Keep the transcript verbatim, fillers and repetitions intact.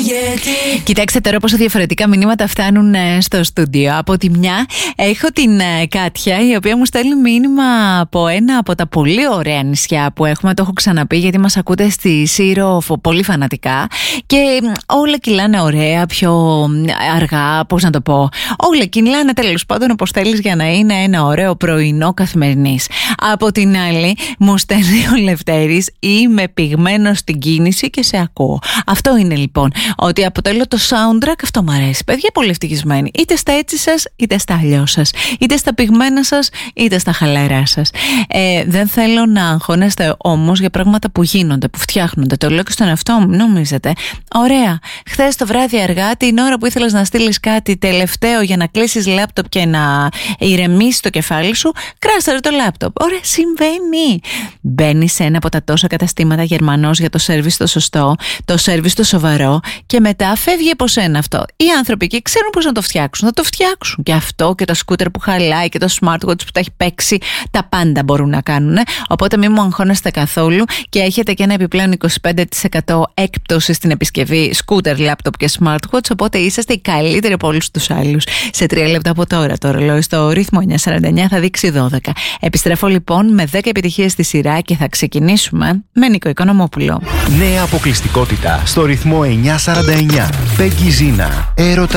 Γιατί... Κοιτάξτε τώρα πόσο διαφορετικά μηνύματα φτάνουν στο στούντιο. Από τη μια έχω την Κάτια, η οποία μου στέλνει μήνυμα από ένα από τα πολύ ωραία νησιά που έχουμε. Το έχω ξαναπεί γιατί μας ακούτε στη Σύρο πολύ φανατικά. Και όλα κυλάνε ωραία, πιο αργά, πώς να το πω. Όλα κυλάνε τέλος πάντων όπως θέλεις για να είναι ένα ωραίο πρωινό καθημερινής. Από την άλλη μου στέλνει ο Λευτέρης, είμαι πυγμένος στην κίνηση και σε ακούω. Αυτό είναι λοιπόν, ότι αποτελώ το soundtrack, αυτό μου αρέσει. Παιδιά, πολύ ευτυχισμένοι. Είτε στα έτσι σας, είτε στα αλλιώ σας. Είτε στα πυγμένα σας, είτε στα χαλαρά σας. Ε, δεν θέλω να αγχώνεστε όμως για πράγματα που γίνονται, που φτιάχνονται. Το λέω και στον εαυτό μου, νομίζετε. Ωραία. Χθες το βράδυ αργά, την ώρα που ήθελες να στείλεις κάτι τελευταίο για να κλείσεις λάπτοπ και να ηρεμήσεις το κεφάλι σου, κράσαρε το λάπτοπ. Ωραία, συμβαίνει. Μπαίνεις σε ένα από τα τόσα καταστήματα Γερμανός για το σέρβις το σωστό, το σέρβις το σοβαρό, και μετά φεύγει από σένα αυτό. Οι άνθρωποι εκεί ξέρουν πώς να το φτιάξουν. Θα το φτιάξουν. Και αυτό και το σκούτερ που χαλάει και το smartwatch που τα έχει παίξει, τα πάντα μπορούν να κάνουν. Οπότε μην μου αγχώνεστε καθόλου και έχετε και ένα επιπλέον είκοσι πέντε τοις εκατό έκπτωση στην επισκευή σκούτερ, λάπτοπ και smartwatch. Οπότε είσαστε οι καλύτεροι από όλους τους άλλους. Σε τρία λεπτά από τώρα το ρολόι στο ρυθμό εννιά σαράντα εννιά θα δείξει δώδεκα. Επιστρέφω λοιπόν με δέκα επιτυχίες στη σειρά και θα ξεκινήσουμε με Νίκο Οικονομόπουλο. Νέα αποκλειστικότητα στο ρυθμό εννιά σαράντα εννιά. Πέγγι Ζίνα. Έρωτα